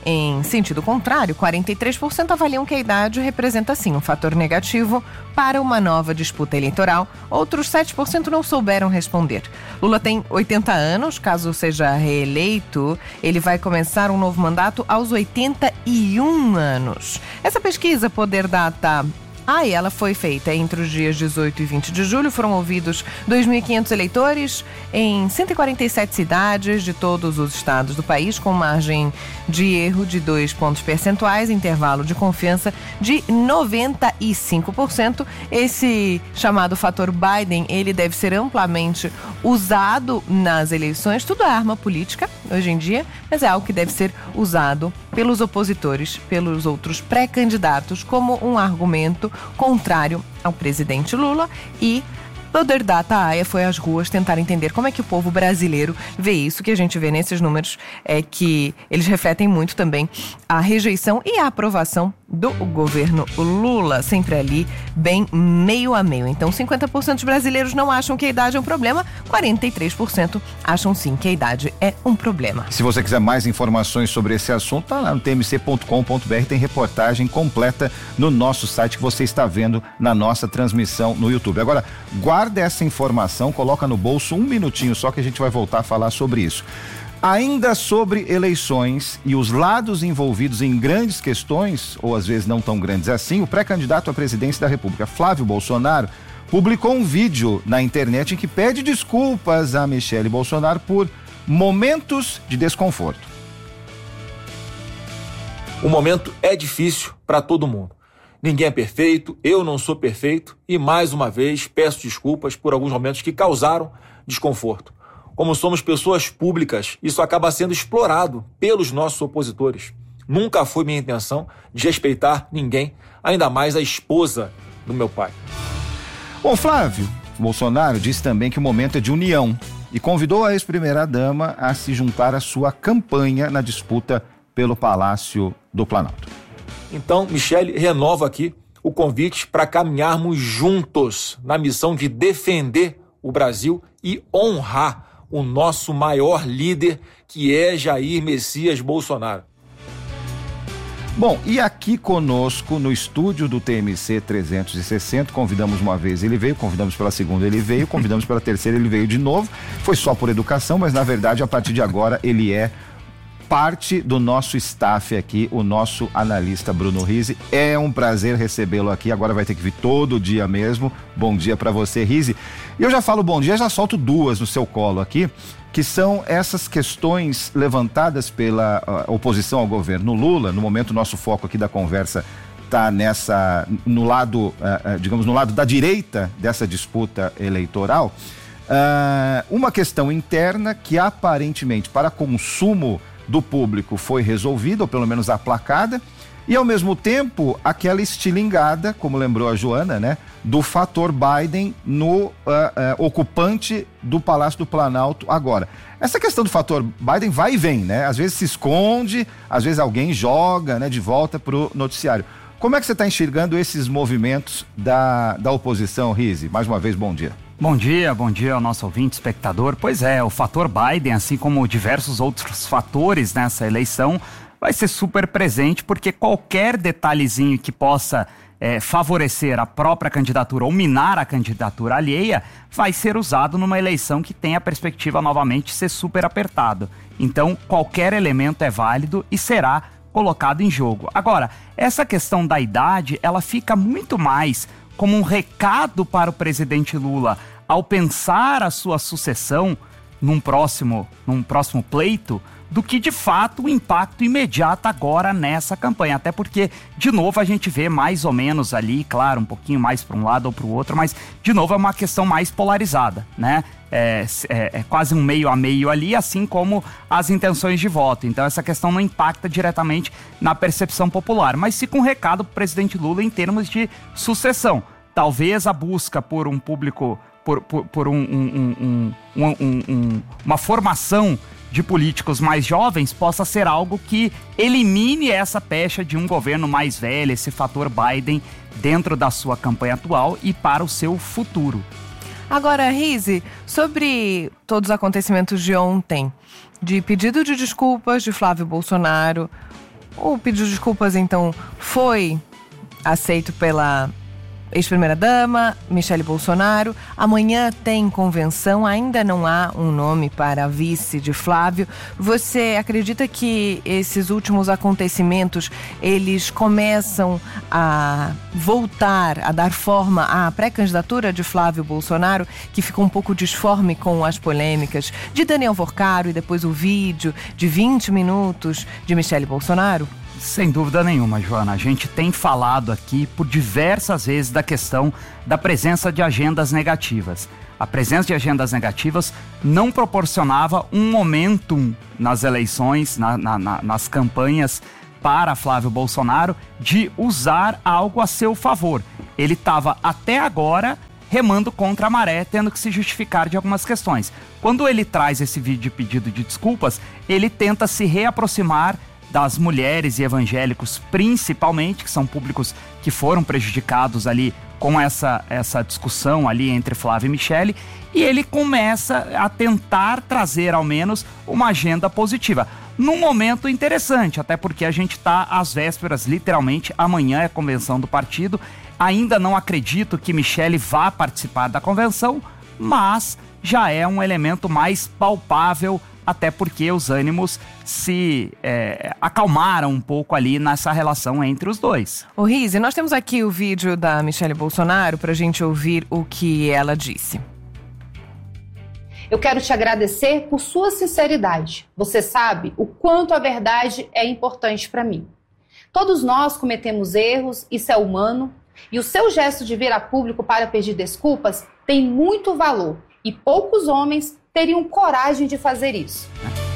Speaker 21: Em sentido contrário, quarenta e três por cento avaliam que a idade representa sim um fator negativo para uma nova disputa eleitoral. Outros sete por cento não souberam responder. Lula tem oitenta anos, caso seja reeleito, ele vai começar um novo mandato aos oitenta e um anos. Essa pesquisa Poder Data... Ah, e ela foi feita entre os dias dezoito e vinte de julho. Foram ouvidos dois mil e quinhentos eleitores em cento e quarenta e sete cidades de todos os estados do país, com margem de erro de dois pontos percentuais, intervalo de confiança de noventa e cinco por cento. Esse chamado fator Biden, ele deve ser amplamente usado nas eleições. Tudo é arma política hoje em dia, mas é algo que deve ser usado pelos opositores, pelos outros pré-candidatos, como um argumento contrário ao presidente Lula. E Poder Data A I A foi às ruas tentar entender como é que o povo brasileiro vê isso. Que a gente vê nesses números é que eles refletem muito também a rejeição e a aprovação do governo Lula, sempre ali bem meio a meio. Então, cinquenta por cento dos brasileiros não acham que a idade é um problema, quarenta e três por cento acham sim que a idade é um problema.
Speaker 20: Se você quiser mais informações sobre esse assunto, tá lá no t m c ponto com ponto b r, tem reportagem completa no nosso site que você está vendo na nossa transmissão no YouTube. Agora, guarda essa informação, coloca no bolso um minutinho só que a gente vai voltar a falar sobre isso. Ainda sobre eleições e os lados envolvidos em grandes questões, ou às vezes não tão grandes assim, o pré-candidato à presidência da República, Flávio Bolsonaro, publicou um vídeo na internet em que pede desculpas a Michele Bolsonaro por momentos de desconforto.
Speaker 7: O momento é difícil para todo mundo. Ninguém é perfeito, eu não sou perfeito e, mais uma vez, peço desculpas por alguns momentos que causaram desconforto. Como somos pessoas públicas, isso acaba sendo explorado pelos nossos opositores. Nunca foi minha intenção desrespeitar ninguém, ainda mais a esposa do meu pai.
Speaker 20: Bom, Flávio Bolsonaro disse também que o momento é de união e convidou a ex-primeira-dama a se juntar à sua campanha na disputa pelo Palácio do Planalto.
Speaker 7: Então, Michele renova aqui o convite para caminharmos juntos na missão de defender o Brasil e honrar o nosso maior líder, que é Jair Messias Bolsonaro.
Speaker 20: Bom, e aqui conosco no estúdio do T M C trezentos e sessenta, convidamos uma vez, ele veio, convidamos pela segunda, ele veio, convidamos pela terceira, ele veio de novo. Foi só por educação, mas na verdade a partir de agora ele é parte do nosso staff aqui, o nosso analista Bruno Rizzi. É um prazer recebê-lo aqui, agora vai ter que vir todo dia mesmo. Bom dia para você, Rizzi. E eu já falo bom dia, já solto duas no seu colo aqui, que são essas questões levantadas pela uh, oposição ao governo Lula. No momento, nosso foco aqui da conversa está nessa, no lado, uh, uh, digamos, no lado da direita dessa disputa eleitoral. Uh, uma questão interna que aparentemente para consumo do público foi resolvida, ou pelo menos aplacada, e ao mesmo tempo aquela estilingada, como lembrou a Joana, né, do fator Biden no uh, uh, ocupante do Palácio do Planalto agora. Essa questão do fator Biden vai e vem, né? Às vezes se esconde, às vezes alguém joga, né, de volta pro noticiário. Como é que você está enxergando esses movimentos da, da oposição, Rizzi? Mais uma vez, bom dia.
Speaker 5: Bom dia, bom dia ao nosso ouvinte, espectador. Pois é, o fator Biden, assim como diversos outros fatores nessa eleição, vai ser super presente, porque qualquer detalhezinho que possa é, favorecer a própria candidatura ou minar a candidatura alheia vai ser usado numa eleição que tem a perspectiva novamente de ser super apertado. Então, qualquer elemento é válido e será colocado em jogo. Agora, essa questão da idade, ela fica muito mais como um recado para o presidente Lula ao pensar a sua sucessão num próximo, num próximo pleito, do que de fato o impacto imediato agora nessa campanha. Até porque, de novo, a gente vê mais ou menos ali, claro, um pouquinho mais para um lado ou para o outro, mas de novo é uma questão mais polarizada, né? É, é, é quase um meio a meio ali, assim como as intenções de voto. Então essa questão não impacta diretamente na percepção popular, mas fica um recado para o presidente Lula em termos de sucessão. Talvez a busca por um público, por, por, por um, um, um, um, um, um, uma formação de políticos mais jovens possa ser algo que elimine essa pecha de um governo mais velho, esse fator Biden, dentro da sua campanha atual e para o seu futuro.
Speaker 21: Agora, Rizzi, sobre todos os acontecimentos de ontem, de pedido de desculpas de Flávio Bolsonaro, O pedido de desculpas, então, foi aceito pela ex-primeira-dama, Michele Bolsonaro. Amanhã tem convenção, ainda não há um nome para vice de Flávio. Você acredita que esses últimos acontecimentos, eles começam a voltar, a dar forma à pré-candidatura de Flávio Bolsonaro, que ficou um pouco disforme com as polêmicas de Daniel Vorcaro e depois o vídeo de vinte minutos de Michele Bolsonaro?
Speaker 5: Sem dúvida nenhuma, Joana. A gente tem falado aqui por diversas vezes da questão da presença de agendas negativas. A presença de agendas negativas não proporcionava um momentum nas eleições, na, na, na, nas campanhas para Flávio Bolsonaro de usar algo a seu favor. Ele estava até agora remando contra a maré, tendo que se justificar de algumas questões. Quando ele traz esse vídeo de pedido de desculpas, ele tenta se reaproximar das mulheres e evangélicos, principalmente, que são públicos que foram prejudicados ali com essa, essa discussão ali entre Flávio e Michele, e ele começa a tentar trazer, ao menos, uma agenda positiva. Num momento interessante, até porque a gente está às vésperas, literalmente, amanhã é a convenção do partido, ainda não acredito que Michele vá participar da convenção, mas já é um elemento mais palpável, até porque os ânimos se é, acalmaram um pouco ali nessa relação entre os dois.
Speaker 21: Ô Rizzi, nós temos aqui o vídeo da Michele Bolsonaro para a gente ouvir o que ela disse.
Speaker 10: Eu quero te agradecer por sua sinceridade. Você sabe o quanto a verdade é importante para mim. Todos nós cometemos erros, isso é humano, e o seu gesto de vir a público para pedir desculpas tem muito valor, e poucos homens teriam coragem de fazer isso.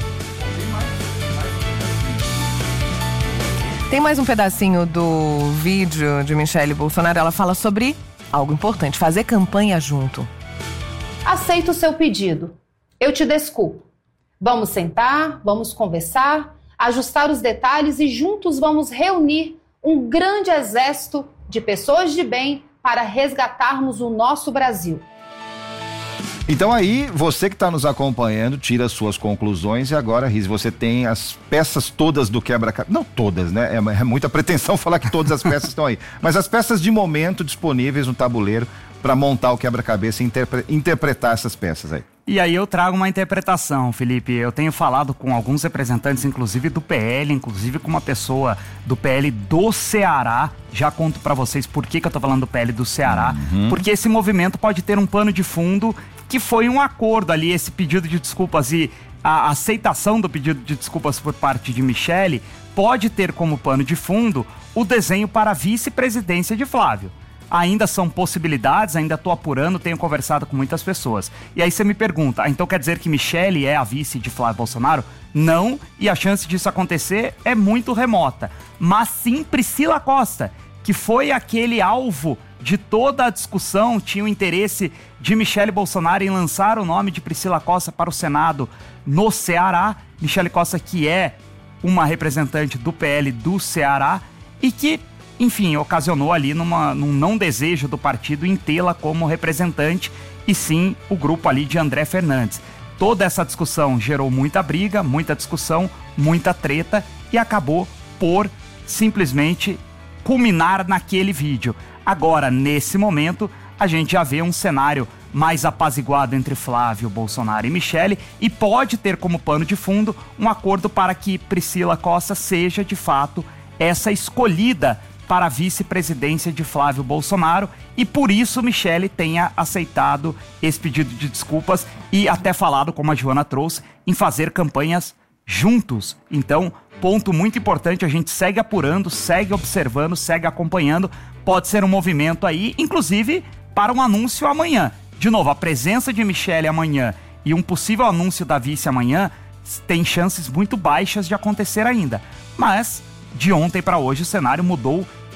Speaker 21: Tem mais um pedacinho do vídeo de Michele Bolsonaro. Ela fala sobre algo importante, fazer campanha junto.
Speaker 10: Aceito o seu pedido. Eu te desculpo. Vamos sentar, vamos conversar, ajustar os detalhes e juntos vamos reunir um grande exército de pessoas de bem para resgatarmos o nosso Brasil.
Speaker 20: Então aí, você que está nos acompanhando, tira suas conclusões e agora, Riz, você tem as peças todas do quebra-cabeça. Não todas, né? É, é muita pretensão falar que todas as peças estão aí. Mas as peças de momento disponíveis no tabuleiro para montar o quebra-cabeça e interpre- interpretar essas peças aí.
Speaker 5: E aí eu trago uma interpretação, Felipe. Eu tenho falado com alguns representantes, inclusive do P L, inclusive com uma pessoa do P L do Ceará. Já conto para vocês por que, que eu tô falando do P L do Ceará. Uhum. Porque esse movimento pode ter um pano de fundo que foi um acordo ali, esse pedido de desculpas e a aceitação do pedido de desculpas por parte de Michele pode ter como pano de fundo o desenho para a vice-presidência de Flávio. Ainda são possibilidades, ainda estou apurando, tenho conversado com muitas pessoas. E aí você me pergunta, ah, então quer dizer que Michele é a vice de Flávio Bolsonaro? Não, e a chance disso acontecer é muito remota. Mas sim Priscila Costa, que foi aquele alvo de toda a discussão, tinha o interesse de Michele Bolsonaro em lançar o nome de Priscila Costa para o Senado no Ceará. Michele Costa, que é uma representante do P L do Ceará e que, enfim, ocasionou ali numa, num não desejo do partido em tê-la como representante e sim o grupo ali de André Fernandes. Toda essa discussão gerou muita briga, muita discussão, muita treta e acabou por simplesmente culminar naquele vídeo. Agora, nesse momento, a gente já vê um cenário mais apaziguado entre Flávio, Bolsonaro e Michele e pode ter como pano de fundo um acordo para que Priscila Costa seja, de fato, essa escolhida para a vice-presidência de Flávio Bolsonaro e por isso Michele tenha aceitado esse pedido de desculpas e até falado, como a Joana trouxe, em fazer campanhas juntos. Então, ponto muito importante, a gente segue apurando, segue observando, segue acompanhando, pode ser um movimento aí, inclusive para um anúncio amanhã. De novo, a presença de Michele amanhã e um possível anúncio da vice amanhã tem chances muito baixas de acontecer ainda. Mas, de ontem para hoje, o cenário mudou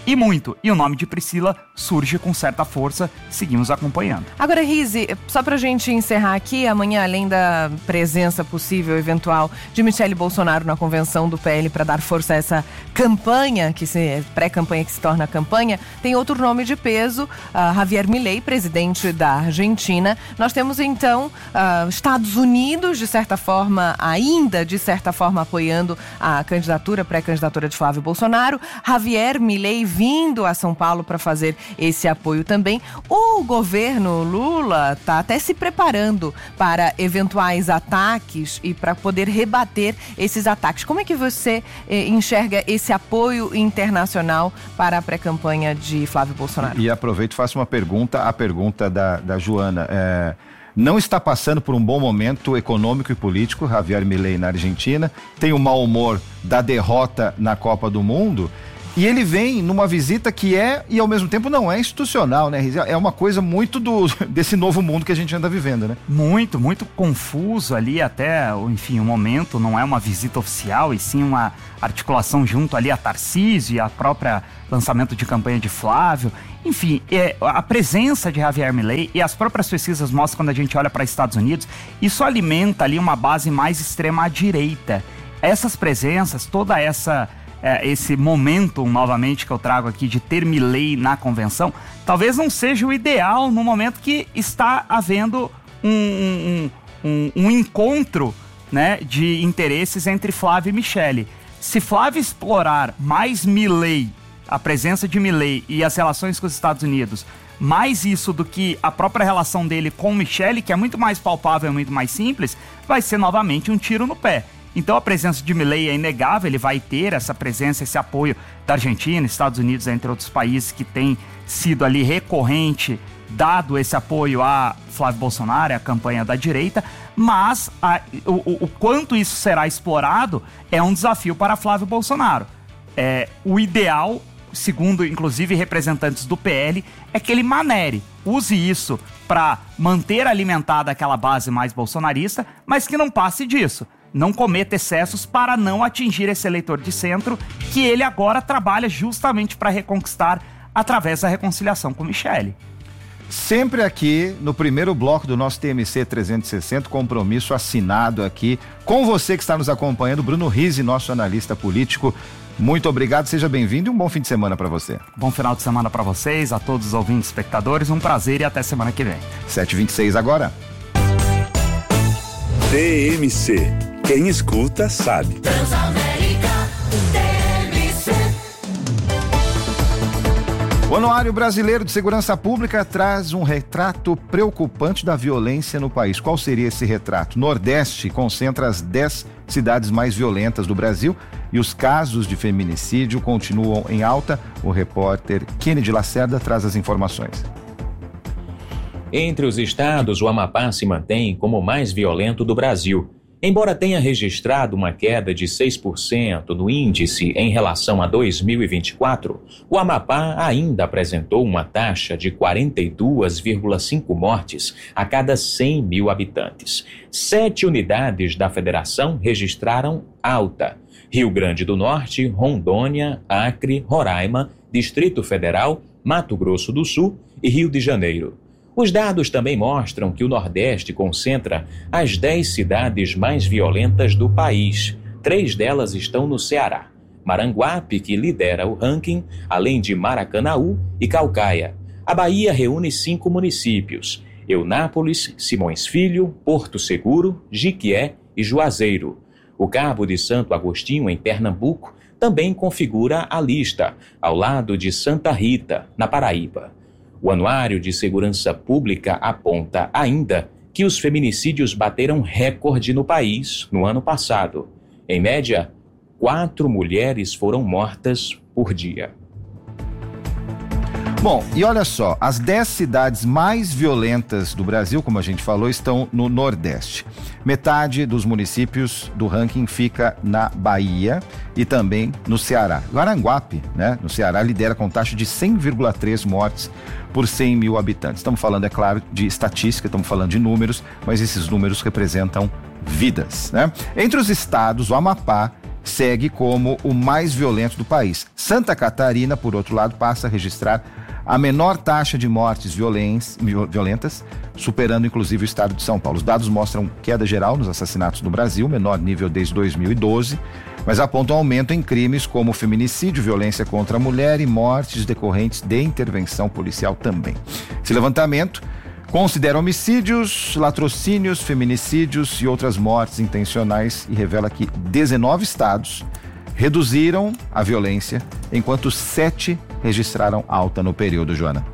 Speaker 5: e muito. E o nome de Priscila surge com certa força, seguimos acompanhando.
Speaker 21: Agora, Rize, só pra gente encerrar aqui, amanhã, além da presença possível, eventual, de Michele Bolsonaro na convenção do P L para dar força a essa campanha, que se pré-campanha que se torna campanha, tem outro nome de peso, uh, Javier Milei, presidente da Argentina. Nós temos, então, uh, Estados Unidos, de certa forma, ainda, de certa forma, apoiando a candidatura, pré-candidatura de Flávio Bolsonaro. Javier Milei vindo a São Paulo para fazer esse apoio também. O governo Lula está até se preparando para eventuais ataques e para poder rebater esses ataques. Como é que você eh, enxerga esse apoio internacional para a pré-campanha de Flávio Bolsonaro?
Speaker 20: E aproveito e faço uma pergunta, a pergunta da, da Joana. É, não está passando por um bom momento econômico e político, Javier Milei na Argentina, tem o mau humor da derrota na Copa do Mundo, e ele vem numa visita que é, e ao mesmo tempo não é institucional, né, Riz? É uma coisa muito do, desse novo mundo que a gente anda vivendo, né?
Speaker 5: Muito, muito confuso ali até, enfim, o momento não é uma visita oficial, e sim uma articulação junto ali a Tarcísio e a própria lançamento de campanha de Flávio. Enfim, é, a presença de Javier Milei e as próprias pesquisas mostram quando a gente olha para Estados Unidos, isso alimenta ali uma base mais extrema à direita. Essas presenças, toda essa... É, esse momento, novamente, que eu trago aqui de ter Milei na convenção, talvez não seja o ideal no momento que está havendo um, um, um, um encontro, né, de interesses entre Flávio e Michele. Se Flávio explorar mais Milei, a presença de Milei e as relações com os Estados Unidos, mais isso do que a própria relação dele com Michele, que é muito mais palpável e muito mais simples, vai ser novamente um tiro no pé. Então a presença de Milei é inegável, ele vai ter essa presença, esse apoio da Argentina, Estados Unidos, entre outros países que tem sido ali recorrente, dado esse apoio a Flávio Bolsonaro, a campanha da direita, mas a, o, o quanto isso será explorado é um desafio para Flávio Bolsonaro. É, o ideal, segundo inclusive representantes do P L, é que ele manere, use isso para manter alimentada aquela base mais bolsonarista, mas que não passe disso. Não cometa excessos para não atingir esse eleitor de centro que ele agora trabalha justamente para reconquistar através da reconciliação com Michele.
Speaker 20: Sempre aqui no primeiro bloco do nosso T M C trezentos e sessenta, compromisso assinado aqui com você que está nos acompanhando, Bruno Rize, nosso analista político. Muito obrigado, seja bem-vindo e um bom fim de semana para você.
Speaker 5: Bom final de semana para vocês, a todos os ouvintes e espectadores, um prazer e até semana que vem.
Speaker 20: sete e vinte e seis agora.
Speaker 19: T M C. Quem escuta sabe.
Speaker 3: Transamérica T M C.
Speaker 20: O Anuário Brasileiro de Segurança Pública traz um retrato preocupante da violência no país. Qual seria esse retrato? Nordeste concentra as dez cidades mais violentas do Brasil e os casos de feminicídio continuam em alta. O repórter Kennedy Lacerda traz as informações.
Speaker 13: Entre os estados, o Amapá se mantém como o mais violento do Brasil. Embora tenha registrado uma queda de seis por cento no índice em relação a dois mil e vinte e quatro, o Amapá ainda apresentou uma taxa de quarenta e duas vírgula cinco mortes a cada cem mil habitantes. Sete unidades da federação registraram alta: Rio Grande do Norte, Rondônia, Acre, Roraima, Distrito Federal, Mato Grosso do Sul e Rio de Janeiro. Os dados também mostram que o Nordeste concentra as dez cidades mais violentas do país. Três delas estão no Ceará. Maranguape, que lidera o ranking, além de Maracanaú e Caucaia. A Bahia reúne cinco municípios: Eunápolis, Simões Filho, Porto Seguro, Jiquié e Juazeiro. O Cabo de Santo Agostinho, em Pernambuco, também configura a lista, ao lado de Santa Rita, na Paraíba. O Anuário de Segurança Pública aponta ainda que os feminicídios bateram recorde no país no ano passado. Em média, quatro mulheres foram mortas por dia.
Speaker 20: Bom, e olha só, as dez cidades mais violentas do Brasil, como a gente falou, estão no Nordeste. Metade dos municípios do ranking fica na Bahia e também no Ceará. Maranguape, né, no Ceará, lidera com taxa de cem vírgula três mortes por cem mil habitantes. Estamos falando, é claro, de estatística, estamos falando de números, mas esses números representam vidas, né? Entre os estados, o Amapá segue como o mais violento do país. Santa Catarina, por outro lado, passa a registrar a menor taxa de mortes violentas, superando inclusive o estado de São Paulo. Os dados mostram queda geral nos assassinatos no Brasil, menor nível desde dois mil e doze, mas apontam aumento em crimes como feminicídio, violência contra a mulher e mortes decorrentes de intervenção policial também. Esse levantamento considera homicídios, latrocínios, feminicídios e outras mortes intencionais e revela que dezenove estados reduziram a violência, enquanto sete registraram alta no período, Joana.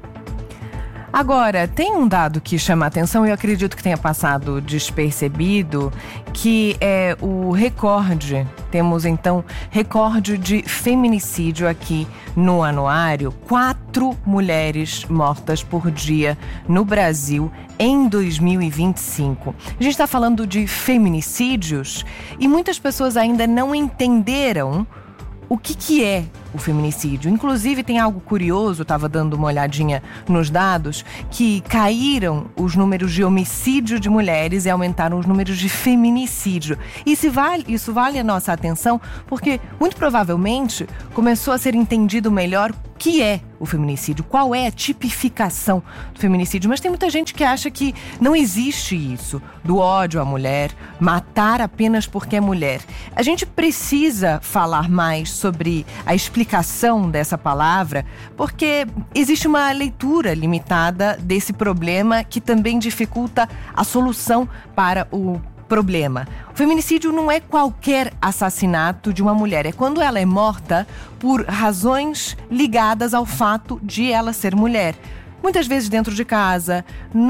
Speaker 21: Agora, tem um dado que chama a atenção e eu acredito que tenha passado despercebido, que é o recorde. Temos, então, recorde de feminicídio aqui no anuário. Quatro mulheres mortas por dia no Brasil em dois mil e vinte e cinco. A gente está falando de feminicídios e muitas pessoas ainda não entenderam o que, que é o feminicídio. Inclusive, tem algo curioso, estava dando uma olhadinha nos dados, que caíram os números de homicídio de mulheres e aumentaram os números de feminicídio. E isso vale, isso vale a nossa atenção, porque, muito provavelmente, começou a ser entendido melhor o que é o feminicídio, qual é a tipificação do feminicídio. Mas tem muita gente que acha que não existe isso, do ódio à mulher, matar apenas porque é mulher. A gente precisa falar mais sobre a explicação dessa palavra, porque existe uma leitura limitada desse problema que também dificulta a solução para o problema. O feminicídio não é qualquer assassinato de uma mulher, é quando ela é morta por razões ligadas ao fato de ela ser mulher. Muitas vezes dentro de casa,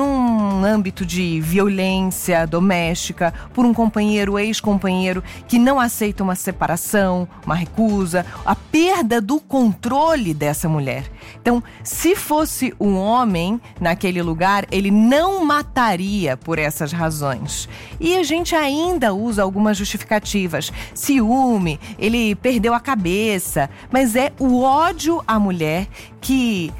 Speaker 21: num âmbito de violência doméstica, por um companheiro ou ex-companheiro que não aceita uma separação, uma recusa, a perda do controle dessa mulher. Então, se fosse um homem naquele lugar, ele não mataria por essas razões. E a gente ainda usa algumas justificativas. Ciúme, ele perdeu a cabeça, mas é o ódio à mulher que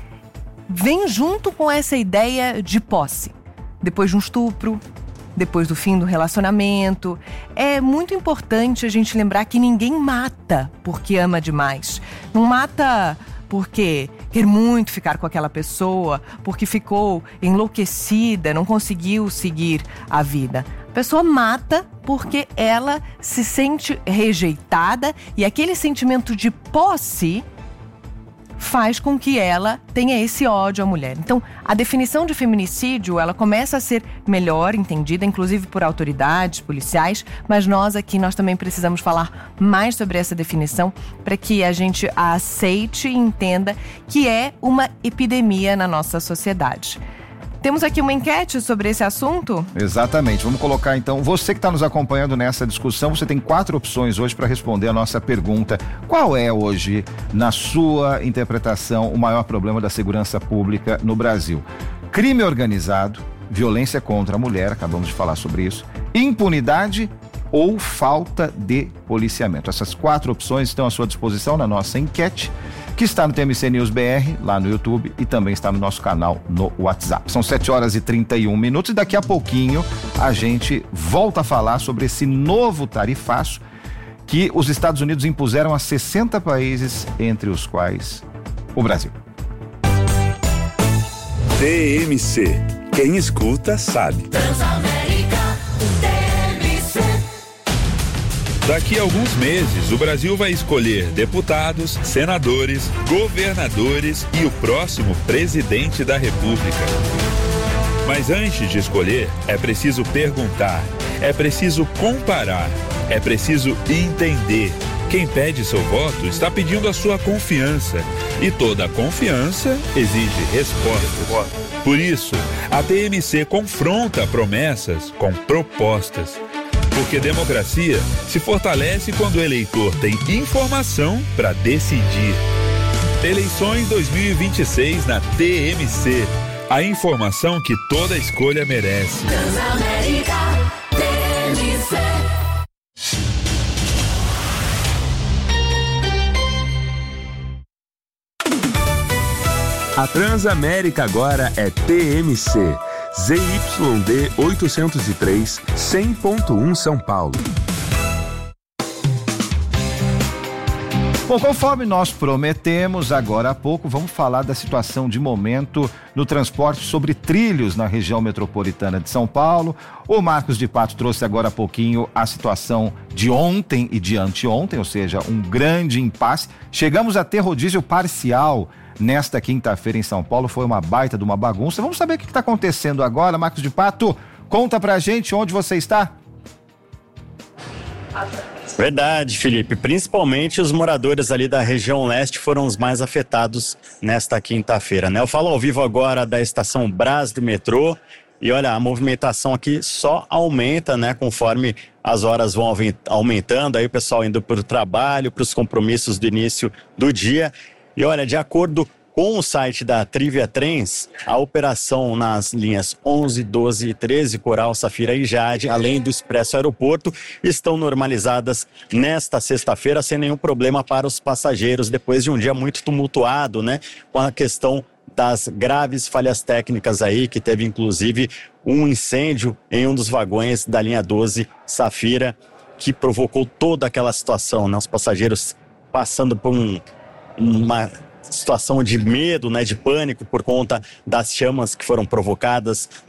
Speaker 21: vem junto com essa ideia de posse. Depois de um estupro, depois do fim do relacionamento. É muito importante a gente lembrar que ninguém mata porque ama demais. Não mata porque quer muito ficar com aquela pessoa, porque ficou enlouquecida, não conseguiu seguir a vida. A pessoa mata porque ela se sente rejeitada e aquele sentimento de posse faz com que ela tenha esse ódio à mulher. Então, a definição de feminicídio, ela começa a ser melhor entendida, inclusive por autoridades policiais, mas nós aqui, nós também precisamos falar mais sobre essa definição para que a gente a aceite e entenda que é uma epidemia na nossa sociedade. Temos aqui uma enquete sobre esse assunto?
Speaker 20: Exatamente. Vamos colocar então, você que está nos acompanhando nessa discussão, você tem quatro opções hoje para responder a nossa pergunta. Qual é hoje, na sua interpretação, o maior problema da segurança pública no Brasil? Crime organizado, violência contra a mulher, acabamos de falar sobre isso, impunidade ou falta de policiamento? Essas quatro opções estão à sua disposição na nossa enquete, que está no T M C News B R, lá no YouTube, e também está no nosso canal no WhatsApp. São sete horas e trinta e um minutos e daqui a pouquinho a gente volta a falar sobre esse novo tarifaço que os Estados Unidos impuseram a sessenta países, entre os quais o Brasil.
Speaker 19: T M C. Quem escuta sabe. Daqui a alguns meses, o Brasil vai escolher deputados, senadores, governadores e o próximo presidente da República. Mas antes de escolher, é preciso perguntar, é preciso comparar, é preciso entender. Quem pede seu voto está pedindo a sua confiança. E toda confiança exige respostas. Por isso, a T M C confronta promessas com propostas. Porque democracia se fortalece quando o eleitor tem informação para decidir. Eleições dois mil e vinte e seis na T M C. A informação que toda escolha merece.
Speaker 3: Transamérica, T M C.
Speaker 19: A Transamérica agora é T M C. Z Y D oitocentos e três, cem ponto um São Paulo.
Speaker 20: Bom, conforme nós prometemos agora há pouco, vamos falar da situação de momento no transporte sobre trilhos na região metropolitana de São Paulo. O Marcos de Pato trouxe agora há pouquinho a situação de ontem e de anteontem, ou seja, um grande impasse. Chegamos a ter rodízio parcial nesta quinta-feira em São Paulo, foi uma baita de uma bagunça. Vamos saber o que está acontecendo agora. Marcos de Pato, conta pra gente onde você está.
Speaker 22: Verdade, Felipe. Principalmente os moradores ali da região leste foram os mais afetados nesta quinta-feira, né? Eu falo ao vivo agora da estação Brás do metrô e olha, a movimentação aqui só aumenta, né? Conforme as horas vão aumentando, aí o pessoal indo para o trabalho, para os compromissos do início do dia. E olha, de acordo com o site da Trivia Trens, a operação nas linhas onze, doze e treze, Coral, Safira e Jade, além do Expresso Aeroporto, estão normalizadas nesta sexta-feira sem nenhum problema para os passageiros, depois de um dia muito tumultuado, né? Com a questão das graves falhas técnicas aí, que teve inclusive um incêndio em um dos vagões da linha doze, Safira, que provocou toda aquela situação, né? Os passageiros passando por um, uma situação de medo, né, de pânico por conta das chamas que foram provocadas